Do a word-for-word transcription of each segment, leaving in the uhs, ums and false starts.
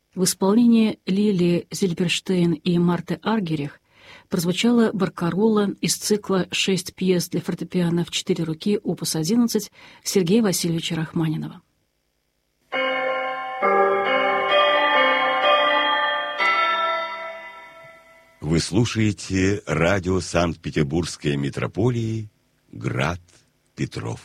В исполнении Лили Зильберштейн и Марты Аргерих прозвучала баркарола из цикла «Шесть пьес для фортепиано в четыре руки, опус одиннадцать» Сергея Васильевича Рахманинова. Вы слушаете радио Санкт-Петербургской метрополии «Град Петров».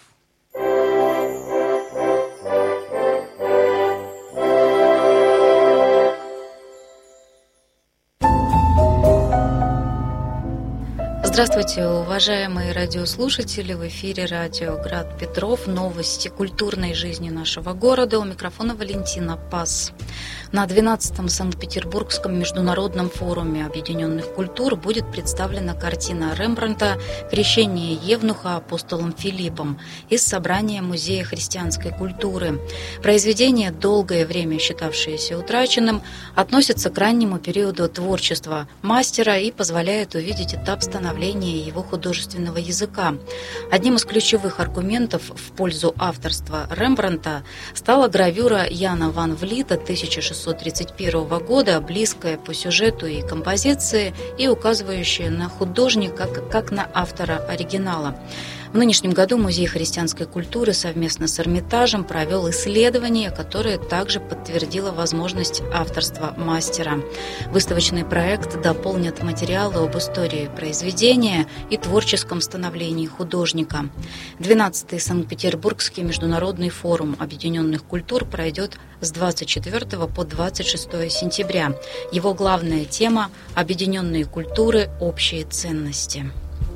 Здравствуйте, уважаемые радиослушатели! В эфире радио «Град Петров». Новости культурной жизни нашего города. У микрофона Валентина Пас. На двенадцатом Санкт-Петербургском международном форуме объединенных культур будет представлена картина Рембрандта «Крещение Евнуха апостолом Филиппом» из собрания Музея христианской культуры. Произведение, долгое время считавшееся утраченным, относится к раннему периоду творчества мастера и позволяет увидеть этап становления его художественного языка. Одним из ключевых аргументов в пользу авторства Рембрандта стала гравюра Яна ван Влита тысяча шестьсот тридцать первого года, близкая по сюжету и композиции и указывающая на художника как на автора оригинала. В нынешнем году Музей христианской культуры совместно с Эрмитажем провел исследование, которое также подтвердило возможность авторства мастера. Выставочный проект дополнит материалы об истории произведения и творческом становлении художника. двенадцатый Санкт-Петербургский международный форум объединенных культур пройдет с двадцать четвёртого по двадцать шестое сентября. Его главная тема – «Объединенные культуры. Общие ценности».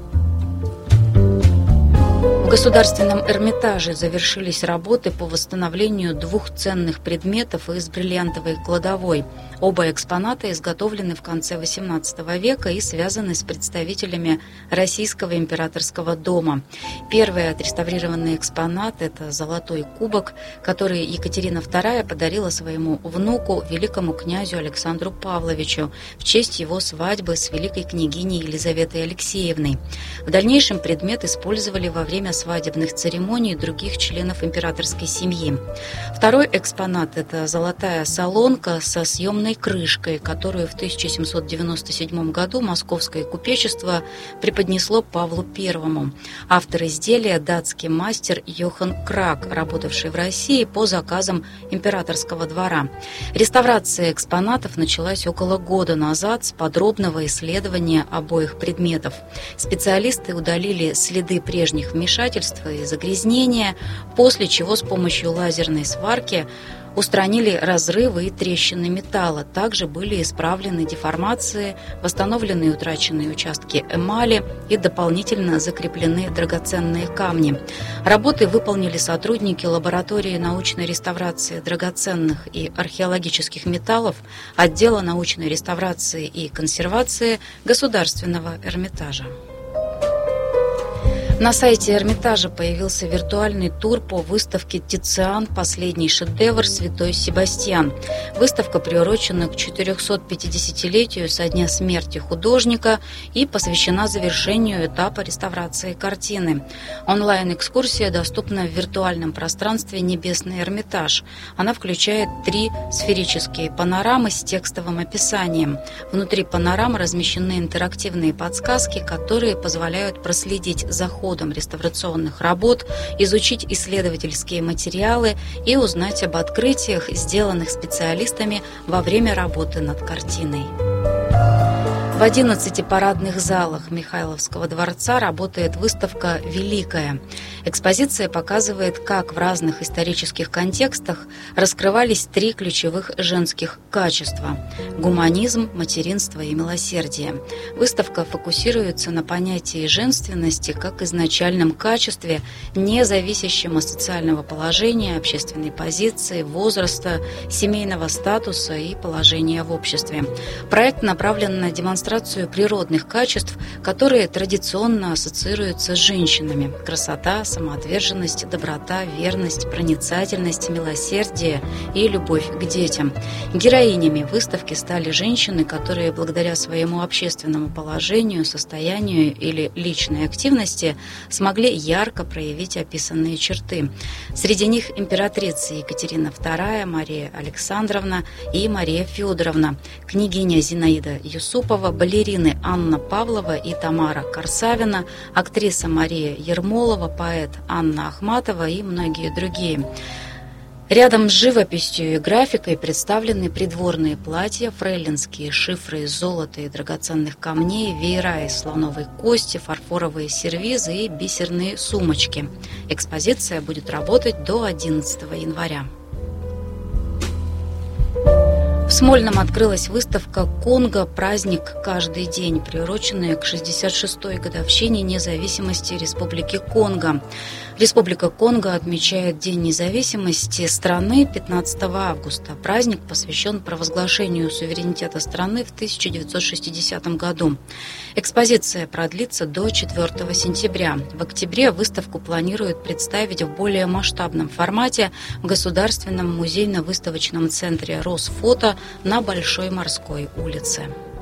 В Государственном Эрмитаже завершились работы по восстановлению двух ценных предметов из бриллиантовой кладовой. Оба экспоната изготовлены в конце восемнадцатого века и связаны с представителями Российского императорского дома. Первый отреставрированный экспонат – это золотой кубок, который Екатерина вторая подарила своему внуку, великому князю Александру Павловичу, в честь его свадьбы с великой княгиней Елизаветой Алексеевной. В дальнейшем предмет использовали во время свадебных церемоний других членов императорской семьи. Второй экспонат – это золотая солонка со съемной крышкой, которую в тысяча семьсот девяносто седьмом году московское купечество преподнесло Павлу Первому. Автор изделия – датский мастер Йохан Крак, работавший в России по заказам императорского двора. Реставрация экспонатов началась около года назад с подробного исследования обоих предметов. Специалисты удалили следы прежних вмешательств и загрязнения, после чего с помощью лазерной сварки устранили разрывы и трещины металла. Также были исправлены деформации, восстановлены и утраченные участки эмали и дополнительно закреплены драгоценные камни. Работы выполнили сотрудники лаборатории научной реставрации драгоценных и археологических металлов, отдела научной реставрации и консервации Государственного Эрмитажа. На сайте Эрмитажа появился виртуальный тур по выставке «Тициан. Последний шедевр. Святой Себастьян». Выставка приурочена к четырехсот пятидесятилетию со дня смерти художника и посвящена завершению этапа реставрации картины. Онлайн-экскурсия доступна в виртуальном пространстве «Небесный Эрмитаж». Она включает три сферические панорамы с текстовым описанием. Внутри панорам размещены интерактивные подсказки, которые позволяют проследить за ходом реставрационных работ, изучить исследовательские материалы и узнать об открытиях, сделанных специалистами во время работы над картиной. В одиннадцати парадных залах Михайловского дворца работает выставка «Великая». Экспозиция показывает, как в разных исторических контекстах раскрывались три ключевых женских качества – гуманизм, материнство и милосердие. Выставка фокусируется на понятии женственности как изначальном качестве, не зависящем от социального положения, общественной позиции, возраста, семейного статуса и положения в обществе. Проект направлен на демонстрацию демонстрацию природных качеств, которые традиционно ассоциируются с женщинами: красота, самоотверженность, доброта, верность, проницательность, милосердие и любовь к детям. Героинями выставки стали женщины, которые благодаря своему общественному положению, состоянию или личной активности смогли ярко проявить описанные черты. Среди них императрица Екатерина вторая, Мария Александровна и Мария Федоровна, княгиня Зинаида Юсупова, балерины Анна Павлова и Тамара Корсавина, актриса Мария Ермолова, поэт Анна Ахматова и многие другие. Рядом с живописью и графикой представлены придворные платья, фрейлинские шифры из золота и драгоценных камней, веера из слоновой кости, фарфоровые сервизы и бисерные сумочки. Экспозиция будет работать до одиннадцатого января. В Смольном открылась выставка «Конго. Праздник каждый день», приуроченная к шестьдесят шестой годовщине независимости Республики Конго. Республика Конго отмечает День независимости страны пятнадцатого августа. Праздник посвящен провозглашению суверенитета страны в тысяча девятьсот шестидесятом году. Экспозиция продлится до четвёртого сентября. В октябре выставку планируют представить в более масштабном формате в Государственном музейно-выставочном центре «Росфото» на Большой Морской улице.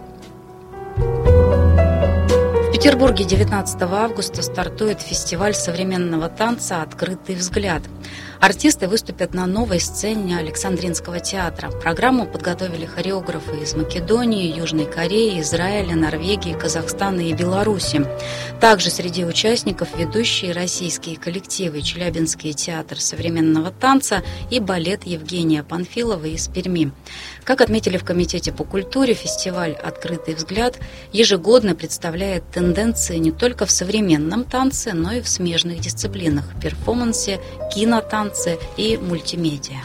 В Петербурге девятнадцатого августа стартует фестиваль современного танца «Открытый взгляд». Артисты выступят на новой сцене Александринского театра. Программу подготовили хореографы из Македонии, Южной Кореи, Израиля, Норвегии, Казахстана и Беларуси. Также среди участников ведущие российские коллективы: Челябинский театр современного танца и балет Евгения Панфилова из Перми. Как отметили в Комитете по культуре, фестиваль «Открытый взгляд» ежегодно представляет тенденции не только в современном танце, но и в смежных дисциплинах – перформансе, кинотанце и мультимедиа.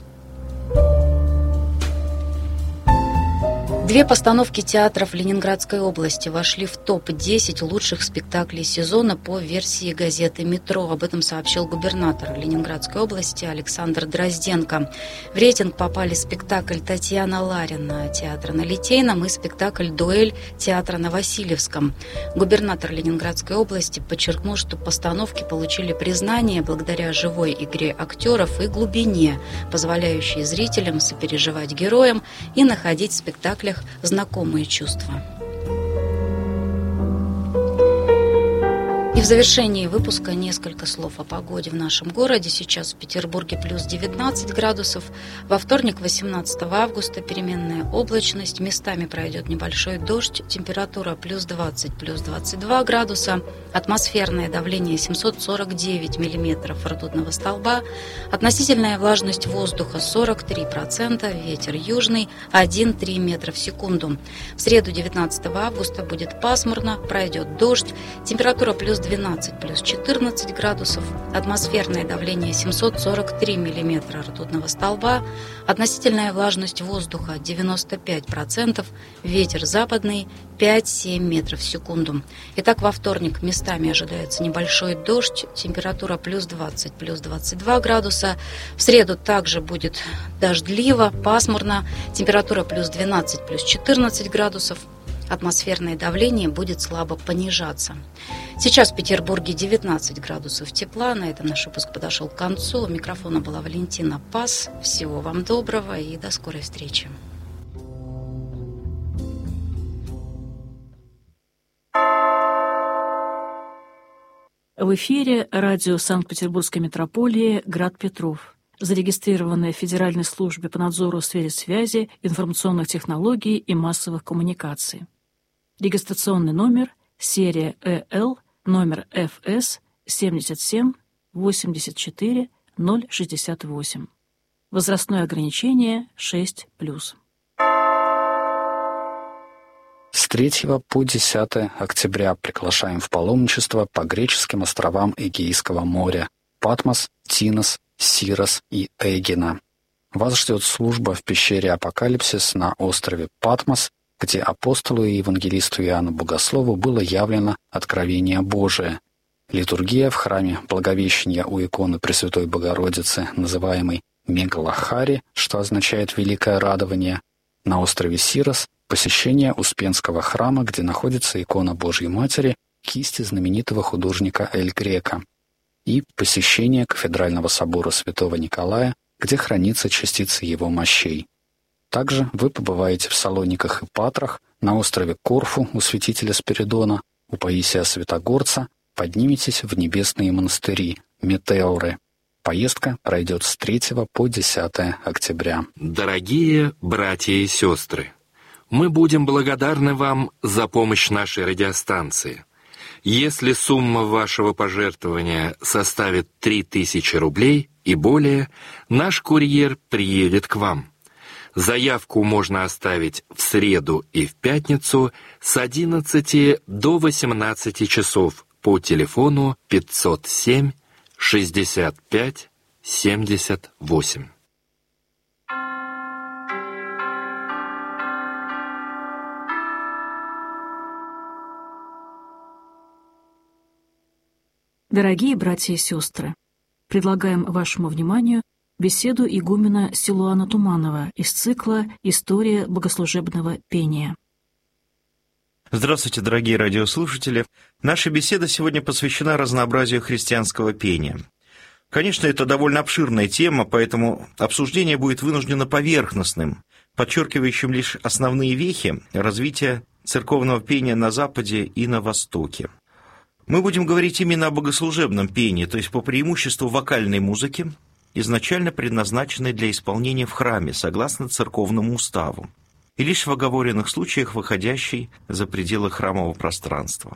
Две постановки театров Ленинградской области вошли в топ десять лучших спектаклей сезона по версии газеты «Метро». Об этом сообщил губернатор Ленинградской области Александр Дрозденко. В рейтинг попали спектакль «Татьяна Ларина» театра на Литейном и спектакль «Дуэль» театра на Васильевском. Губернатор Ленинградской области подчеркнул, что постановки получили признание благодаря живой игре актеров и глубине, позволяющей зрителям сопереживать героям и находить в спектаклях знакомые чувства. И в завершении выпуска несколько слов о погоде в нашем городе. Сейчас в Петербурге плюс девятнадцать градусов. Во вторник, восемнадцатого августа, переменная облачность. Местами пройдет небольшой дождь. Температура плюс двадцать, плюс двадцать два градуса. Атмосферное давление семьсот сорок девять миллиметров ртутного столба. Относительная влажность воздуха сорок три процента. Ветер южный один и три метра в секунду. В среду, девятнадцатого августа, будет пасмурно. Пройдет дождь. Температура плюс двенадцать, плюс четырнадцать градусов. Атмосферное давление семьсот сорок три миллиметра ртутного столба. Относительная влажность воздуха девяносто пять процентов. Ветер западный пять-семь метров в секунду. Итак, во вторник местами ожидается небольшой дождь. Температура плюс двадцать, плюс двадцать два градуса. В среду также будет дождливо, пасмурно. Температура плюс двенадцать, плюс четырнадцать градусов. Атмосферное давление будет слабо понижаться. Сейчас в Петербурге девятнадцать градусов тепла. На этом наш выпуск подошел к концу. У микрофона была Валентина Пас. Всего вам доброго и до скорой встречи. В эфире радио Санкт-Петербургской метрополии «Град Петров», зарегистрированное в Федеральной службе по надзору в сфере связи, информационных технологий и массовых коммуникаций. Регистрационный номер, серия Э Л, номер Ф С семьдесят семь восемьдесят четыре ноль шестьдесят восемь. Возрастное ограничение шесть плюс. С третьего по десятое октября приглашаем в паломничество по греческим островам Эгейского моря – Патмос, Тинос, Сирос и Эгина. Вас ждет служба в пещере Апокалипсис на острове Патмос, где апостолу и евангелисту Иоанну Богослову было явлено откровение Божие. Литургия в храме Благовещения у иконы Пресвятой Богородицы, называемой Мегалахари, что означает «великое радование». На острове Сирос посещение Успенского храма, где находится икона Божьей Матери, кисти знаменитого художника Эль Греко, и посещение Кафедрального собора Святого Николая, где хранится частицы его мощей. Также вы побываете в Салониках и Патрах, на острове Корфу у святителя Спиридона, у Паисия Святогорца, подниметесь в небесные монастыри, метеоры. Поездка пройдет с третьего по десятое октября. Дорогие братья и сестры, мы будем благодарны вам за помощь нашей радиостанции. Если сумма вашего пожертвования составит три тысячи рублей и более, наш курьер приедет к вам. Заявку можно оставить в среду и в пятницу с одиннадцати до восемнадцати часов по телефону пятьсот семь шестьдесят пять семьдесят восемь. Дорогие братья и сестры, предлагаем вашему вниманию беседу игумена Силуана Туманова из цикла «История богослужебного пения». Здравствуйте, дорогие радиослушатели. Наша беседа сегодня посвящена разнообразию христианского пения. Конечно, это довольно обширная тема, поэтому обсуждение будет вынуждено поверхностным, подчеркивающим лишь основные вехи развития церковного пения на Западе и на Востоке. Мы будем говорить именно о богослужебном пении, то есть по преимуществу вокальной музыки, изначально предназначенной для исполнения в храме, согласно церковному уставу, и лишь в оговоренных случаях выходящей за пределы храмового пространства.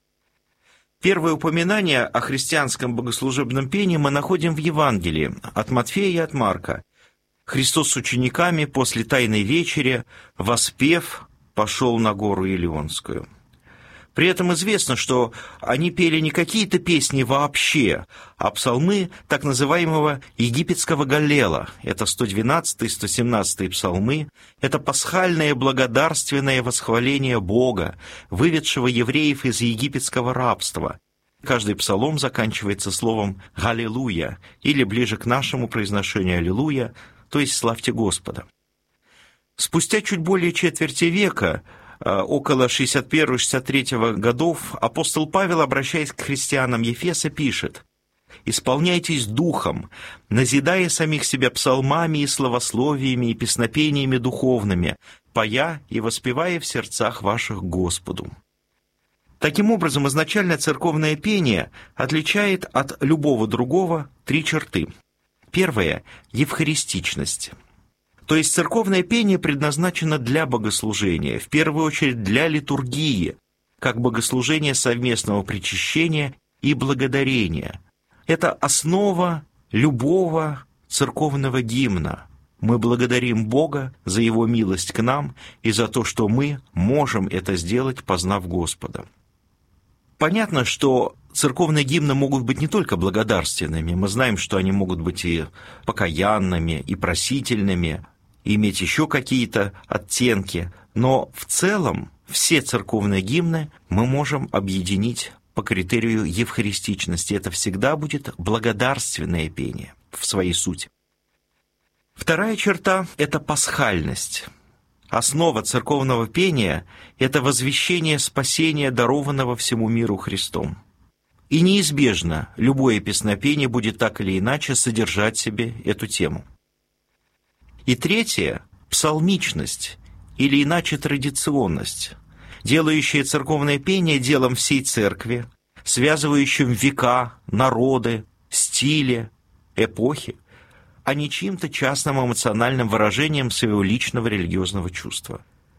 Первое упоминание о христианском богослужебном пении мы находим в Евангелии от Матфея и от Марка. Христос с учениками после Тайной вечери, воспев, пошел на гору Илионскую. При этом известно, что они пели не какие-то песни вообще, а псалмы так называемого египетского галлела. Это сто двенадцатый, сто семнадцатый псалмы. Это пасхальное благодарственное восхваление Бога, выведшего евреев из египетского рабства. Каждый псалом заканчивается словом «Галилуя» или ближе к нашему произношению «Аллилуйя», то есть «Славьте Господа». Спустя чуть более четверти века, около шестьдесят первого — шестьдесят третьего годов, апостол Павел, обращаясь к христианам Ефеса, пишет: «Исполняйтесь духом, назидая самих себя псалмами и славословиями и песнопениями духовными, поя и воспевая в сердцах ваших Господу». Таким образом, изначально церковное пение отличает от любого другого три черты. Первая – евхаристичность. То есть церковное пение предназначено для богослужения, в первую очередь для литургии, как богослужение совместного причащения и благодарения. Это основа любого церковного гимна. Мы благодарим Бога за Его милость к нам и за то, что мы можем это сделать, познав Господа. Понятно, что церковные гимны могут быть не только благодарственными. Мы знаем, что они могут быть и покаянными, и просительными, иметь еще какие-то оттенки, но в целом все церковные гимны мы можем объединить по критерию евхаристичности. Это всегда будет благодарственное пение в своей сути. Вторая черта – это пасхальность. Основа церковного пения – это возвещение спасения, дарованного всему миру Христом. И неизбежно любое песнопение будет так или иначе содержать в себе эту тему. И третье – псалмичность, или иначе традиционность, делающая церковное пение делом всей церкви, связывающим века, народы, стили, эпохи, а не чьим-то частным эмоциональным выражением своего личного религиозного чувства.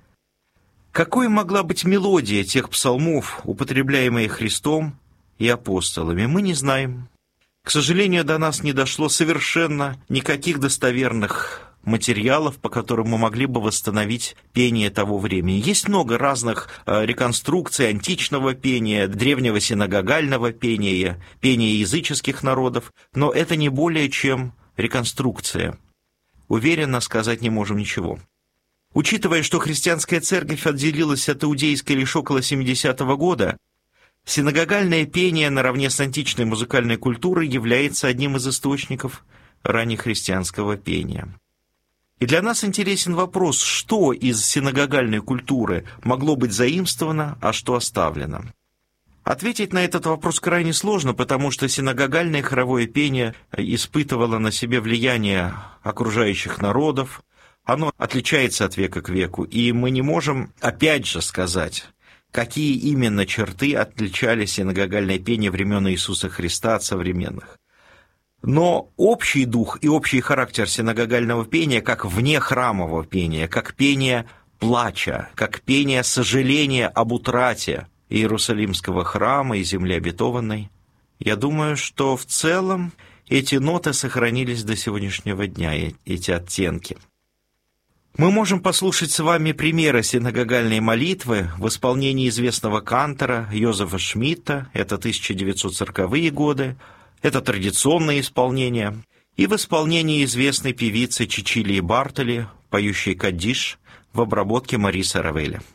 Какой могла быть мелодия тех псалмов, употребляемых Христом и апостолами, мы не знаем. К сожалению, до нас не дошло совершенно никаких достоверных материалов, по которым мы могли бы восстановить пение того времени. Есть много разных реконструкций античного пения, древнего синагогального пения, пения языческих народов, но это не более чем реконструкция. Уверенно сказать не можем ничего. Учитывая, что христианская церковь отделилась от иудейской лишь около семидесятого года, синагогальное пение наравне с античной музыкальной культурой является одним из источников раннехристианского пения. И для нас интересен вопрос, что из синагогальной культуры могло быть заимствовано, а что оставлено. Ответить на этот вопрос крайне сложно, потому что синагогальное хоровое пение испытывало на себе влияние окружающих народов, оно отличается от века к веку, и мы не можем опять же сказать, какие именно черты отличали синагогальное пение времен Иисуса Христа от современных. Но общий дух и общий характер синагогального пения, как внехрамового пения, как пения плача, как пения сожаления об утрате Иерусалимского храма и земли обетованной, я думаю, что в целом эти ноты сохранились до сегодняшнего дня, эти оттенки. Мы можем послушать с вами примеры синагогальной молитвы в исполнении известного кантора Йозефа Шмидта, это тысяча девятьсот сороковые годы, это традиционное исполнение, и в исполнении известной певицы Чичилии Бартоли, поющей «Каддиш» в обработке Мариса Равеля.